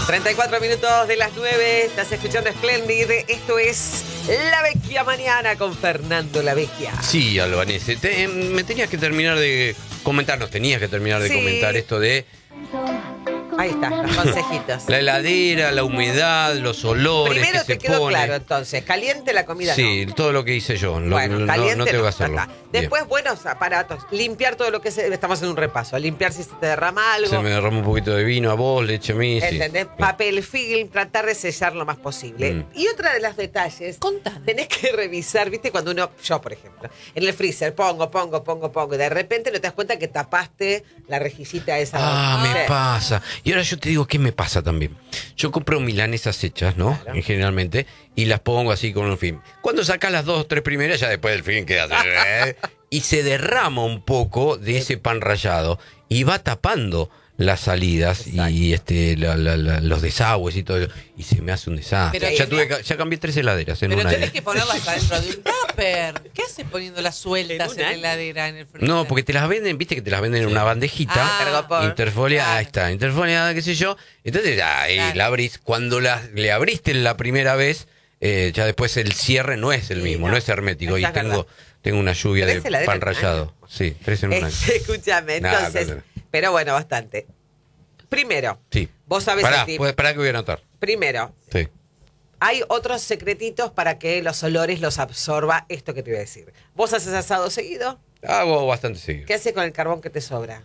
34 minutos de las 9, estás escuchando Splendid. Esto es La Vecchia Mañana con Fernando La Vecchia. Sí, Albanese. Me tenías que terminar de comentar, nos tenías que terminar de comentar esto de Ahí está, los consejitos. la heladera, la humedad, los olores Primero que se te quedó pone. claro, entonces, caliente la comida. Sí, no. todo lo que hice yo. Bueno, caliente no tengo que no, hacerlo. ya está. Después, buenos aparatos, limpiar todo lo que estamos haciendo un repaso, limpiar si se te derrama algo. Se me derramó un poquito de vino a vos, leche a mí. ¿Entendés? Sí. Papel film, tratar de sellar lo más posible. Y otra de los detalles, Contame. tenés que revisar, ¿viste? Cuando uno, yo por ejemplo, en el freezer pongo, y de repente no te das cuenta que tapaste la rejillita esa. Me ¿Viste? pasa. Y ahora yo te digo qué me pasa también. Yo compro milanesas hechas, ¿no? Claro. Generalmente, y las pongo así con un film. Cuando sacás las 2 o 3 primeras, ya después del film queda. Y se derrama un poco de ese pan rallado y va tapando las salidas. Exacto. Y los desagües y todo eso. Y se me hace un desastre. Pero Ya cambié 3 heladeras en Pero una tenés año. que ponerlas adentro de un tupper. ¿Qué haces poniéndolas sueltas ¿En un en la año? heladera, en el freezer? No, porque te las venden, viste que te las venden en una bandejita. Cargo por- Interfoliada, Claro. ahí está, interfoliada, qué sé yo. Entonces, ahí Claro. la abrís. Cuando le abriste la primera vez, ya después el cierre no es el Sí, mismo, no. no es hermético. Esa Y es verdad. tengo una lluvia 3 de heladeras pan en un rallado. año. Sí, 3 en un año. Escúchame, Nah, entonces, no. pero bueno, bastante. Primero, Sí. vos sabés Pará, el tip. pará que voy a anotar. Primero, Sí. hay otros secretitos para que los olores los absorba esto que te voy a decir. ¿Vos haces asado seguido? Hago bastante seguido. ¿Qué haces con el carbón que te sobra?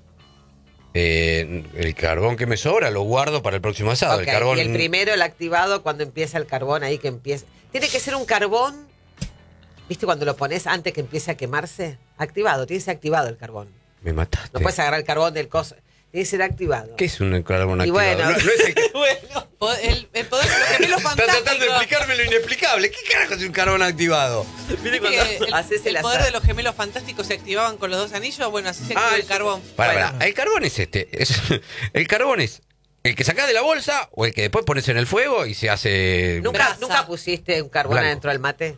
El carbón que me sobra lo guardo para el próximo asado. Ok, El carbón. y el primero, el activado, cuando empieza el carbón ahí que empieza. Tiene que ser un carbón, ¿viste cuando lo pones antes que empiece a quemarse? Activado, tiene que ser activado el carbón. Me mataste. No puedes agarrar el carbón del coso. Tiene que ser activado. ¿Qué es un carbón Y activado? bueno, No es el que... bueno. El poder de los gemelos Está fantásticos. tratando de explicarme lo inexplicable. ¿Qué carajo es un carbón activado? Mire ¿Viste cuando que haces el el poder asado. de los gemelos fantásticos se activaban con los 2 anillos? Bueno, así se activa el eso- carbón. Para, el carbón es este. El carbón es el que sacás de la bolsa o el que después pones en el fuego y se hace... ¿Nunca, Brasa. ¿Nunca pusiste un carbón Blanco. adentro del mate?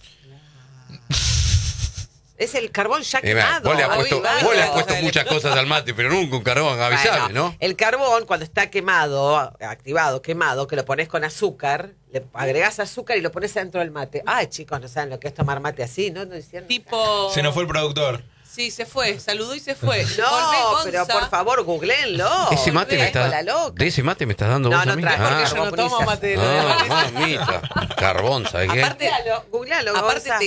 Es el carbón ya Mirá, quemado. vos le has puesto, avivado. vos le has puesto Dale. muchas cosas al mate, pero nunca un carbón avisable, Bueno, ¿no? el carbón, cuando está quemado, activado, quemado, que lo pones con azúcar, le agregás azúcar y lo pones adentro del mate. Ay, chicos, no saben lo que es tomar mate así, ¿no? No hicieron. Tipo... Se nos fue el productor. Sí, se fue. Saludó y se fue. No, Volvé, pero Gonza. por favor, googleenlo. Ese mate me Con está... la loca. ¿De ese mate me estás dando No, vos no a mí? traje, Porque Ah, yo no carbón tomo esa. mate de la mamita. Carbón, ¿sabes qué? Aparte, Googlealo, aparte Gonza.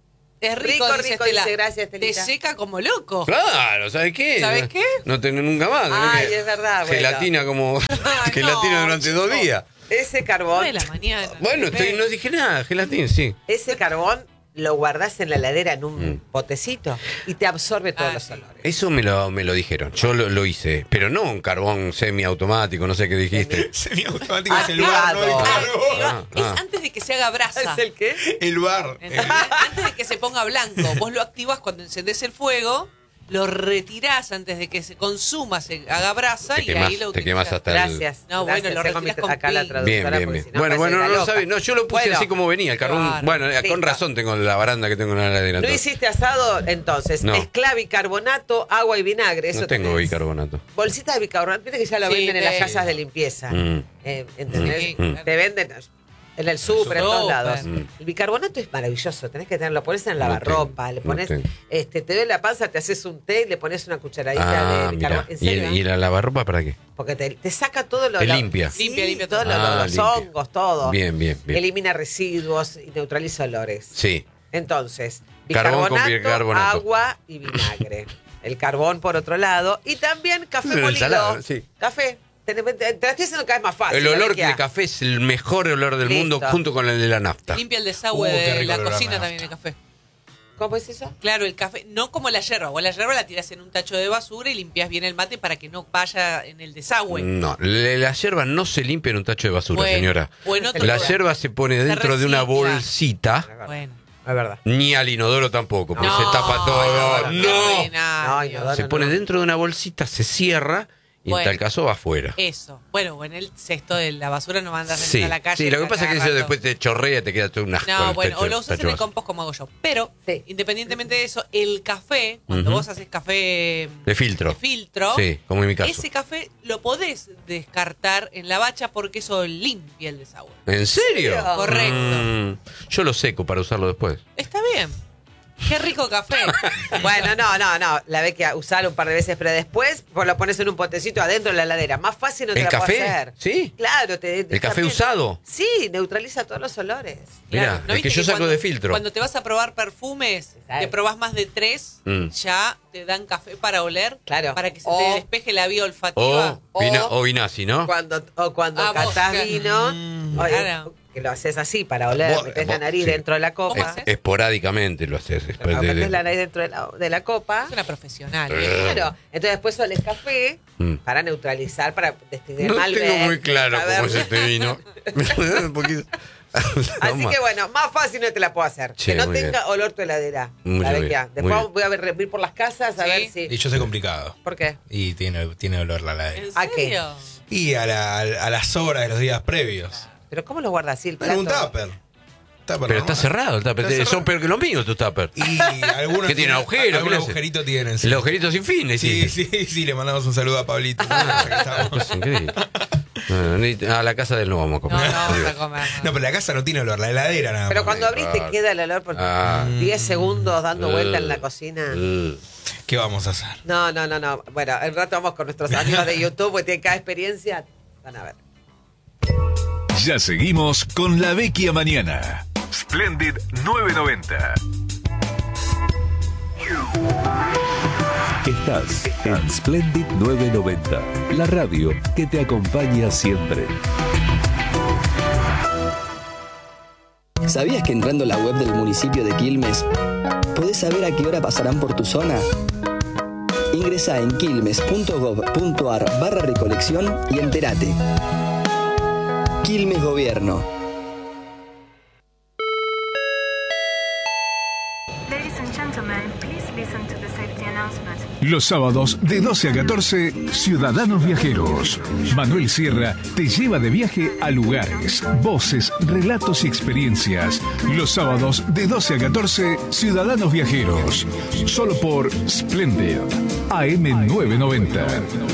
es rico, Rico, dice rico, Estela. dice, gracias, Te Estelita. seca como loco. Claro, ¿sabes qué? ¿Sabes qué? No tengo nunca más. tenés Ay, que- es verdad, bueno. Gelatina como... Ay, gelatina no, durante chico. 2 días. Ese carbón, 9 de la mañana. Bueno, no dije nada, gelatina, sí. ese carbón lo guardás en la heladera en un potecito y te absorbe todos Ah, los sí. olores. Eso me lo dijeron, yo lo hice, pero no un carbón semiautomático, no sé qué dijiste. Semiautomático es el bar, no el Activado. carbón. Es antes de que se haga brasa. ¿Es el qué? El bar. ¿Entendés? Antes de que se ponga blanco. Vos lo activás cuando encendés el fuego, lo retirás antes de que se consuma, se haga brasa Te y quemás, ahí lo te utilizás. quemás hasta Gracias. No, bueno, lo Tengo retirás con acá la pin. traductora. Bien, bien, porque bien. si no, Bueno, parece no la lo loca. sabía. No, yo lo puse Bueno, así como venía, el carbón. Claro. Bueno, con Listo. razón tengo la baranda que tengo en la heladera. No entonces. hiciste asado, entonces. No. Es clavicarbonato, agua y vinagre. Eso No tengo tenés. bicarbonato. Bolsitas de bicarbonato, viste que ya lo Sí, venden en las sí. casas de limpieza. ¿Entendés? Sí, Te venden en el súper, en todos súper. lados. El bicarbonato es maravilloso, tenés que tenerlo, lo pones en No lavarropa, tengo, le no pones, tengo. te duele la panza, te haces un té y le pones una cucharadita Ah, de mira. bicarbonato. ¿En serio? ¿Y la lavarropa para qué? Porque te saca todo lo Te limpia. Sí, Limpia todo todo. los limpia. hongos, todo. Bien, bien, bien. Elimina residuos y neutraliza olores. Sí. Entonces, Carbón con bicarbonato, bicarbonato. agua y vinagre. El carbón por otro lado. Y también café Una molido. ensalada, sí. Café. Te la estoy haciendo cada vez más fácil. El olor Alicia. de café es el mejor olor del Listo. mundo junto con el de la nafta. Limpia el desagüe Qué de rico la el olor a cocina nafta. también el café. ¿Cómo es eso? Claro, el café, no como la yerba. Vos la yerba la tirás en un tacho de basura y limpiás bien el mate para que no vaya en el desagüe. No, la yerba no se limpia en un tacho de basura, Bueno, señora. o en otro La lugar. yerba se pone Se dentro de una recicla. bolsita, Bueno. Es verdad. ni al inodoro tampoco, porque No, se tapa todo. qué No. ordinario. No, inodoro. Se pone dentro de una bolsita, se cierra y Bueno. en tal caso va afuera. Eso. Bueno, o en el cesto de la basura no mandas Sí, a la calle. sí, lo que pasa es que cada eso rato. después te chorrea y te queda todo un asco. No, bueno, o lo usas usas en el compost como hago yo. Pero, Sí. independientemente de eso, el café, cuando Ujú. vos haces café De filtro. Sí, como en mi caso. ese café lo podés descartar en la bacha porque eso limpia el desagüe. ¿En serio? Correcto. Yo lo seco para usarlo después. Está bien. Qué rico café. Bueno, no. La Vecchia, usar un par de veces, pero después vos lo pones en un potecito adentro de la heladera. Más fácil no te ¿El la puedo café? hacer. ¿Sí? Claro. ¿El café también- usado? Sí, neutraliza todos los olores. Mirá, ¿No el que viste yo saco cuando- de filtro. Cuando te vas a probar perfumes, Exacto. te probás más de 3, ya te dan café para oler. Claro. Para que se O- te despeje la vía olfativa. O Vinazzi, ¿no? Cuando Ah, vos, catás que- vino, oye, Claro. que lo haces así para oler, Vos- metés la vos- nariz sí. dentro de la ¿Cómo copa. haces? Esporádicamente lo haces. Después Metés la nariz dentro de la copa. Es una profesional. Claro. Entonces después olés café para neutralizar, para distinguir No Malbec. tengo muy claro a ver. cómo es este vino. Un poquito. Así que bueno, más fácil no te la puedo hacer. Sí, que no muy tenga bien. olor tu heladera. Muy La bien, Vecchia. muy Después bien. voy a ir por las casas a Sí. ver si. Y yo soy complicado. ¿Por qué? Y tiene olor la heladera. ¿En ¿A qué? serio? Y a las horas de los días previos. ¿Pero cómo lo guardas así el Pero un plato? tupper. Pero está cerrado el tupper. Está cerrado. Son peor que los míos, tus tuppers. Y algunos ¿Qué tiene agujero? Algún ¿Qué le hace? agujerito tienen. Sí. El agujerito sin fin. le Sí, hiciste. sí, le mandamos un saludo a Pablito. Estamos. Es increíble. A la casa de él no vamos a No, comer. no vamos a comer. No, pero la casa no tiene olor, la heladera nada más. Pero cuando abrís te claro. queda el olor por Ah. 10 segundos dando vuelta en la cocina. ¿Qué vamos a hacer? No. Bueno, el rato vamos con nuestros amigos de YouTube, porque tienen cada experiencia. Van a ver. Ya seguimos con La Vecchia Mañana. Splendid 990. Estás en Splendid 990, la radio que te acompaña siempre. ¿Sabías que entrando a la web del municipio de Quilmes podés saber a qué hora pasarán por tu zona? Ingresá en quilmes.gov.ar/recolección y entérate. Quilmes Gobierno. Ladies and gentlemen, please listen to the safety announcement. Los sábados de 12 a 14, Ciudadanos Viajeros. Manuel Sierra te lleva de viaje a lugares, voces, relatos y experiencias. Los sábados de 12 a 14, Ciudadanos Viajeros. Solo por Splendid, AM 990.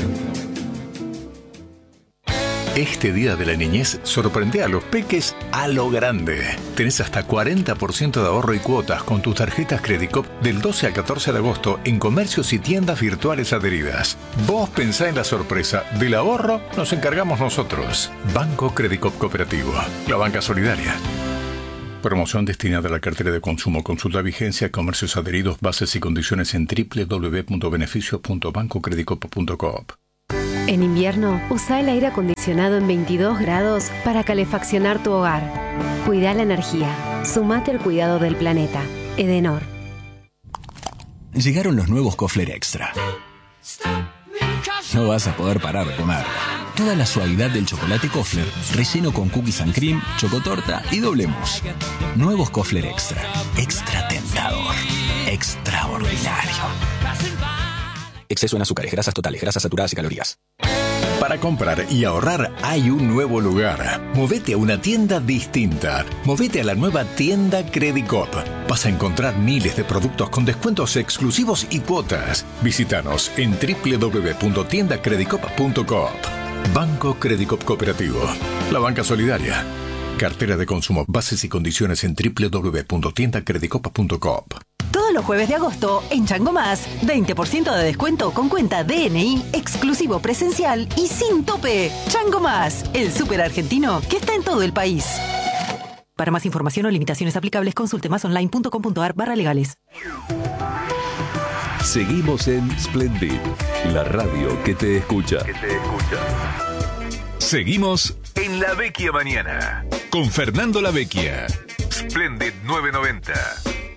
Este día de la niñez sorprende a los peques a lo grande. Tenés hasta 40% de ahorro y cuotas con tus tarjetas Credicop del 12 al 14 de agosto en comercios y tiendas virtuales adheridas. Vos pensá en la sorpresa. Del ahorro nos encargamos nosotros. Banco Credicop Cooperativo. La banca solidaria. Promoción destinada a la cartera de consumo. Consulta vigencia, comercios adheridos, bases y condiciones en www.beneficios.bancocredicop.coop. En invierno, usa el aire acondicionado en 22 grados para calefaccionar tu hogar. Cuida la energía. Sumate al cuidado del planeta. Edenor. Llegaron los nuevos Kofler Extra. No vas a poder parar de comer. Toda la suavidad del chocolate Kofler, relleno con cookies and cream, chocotorta y doble mousse. Nuevos Kofler Extra. Extra tentador. Extraordinario. Exceso en azúcares, grasas totales, grasas saturadas y calorías. Para comprar y ahorrar hay un nuevo lugar. Movete a una tienda distinta. Movete a la nueva tienda Credicop. Vas a encontrar miles de productos con descuentos exclusivos y cuotas. Visítanos en www.tiendacredicop.coop. Banco Credicop Cooperativo. La banca solidaria. Cartera de consumo. Bases y condiciones en www.tiendacredicop.coop. Todos los jueves de agosto, en Chango Más, 20% de descuento con cuenta DNI, exclusivo presencial y sin tope. Chango Más, el súper argentino que está en todo el país. Para más información o limitaciones aplicables, consulte masonline.com.ar/legales. Seguimos en Splendid, la radio que te escucha. Seguimos en La Vecchia Mañana con Fernando La Vecchia. Splendid 990.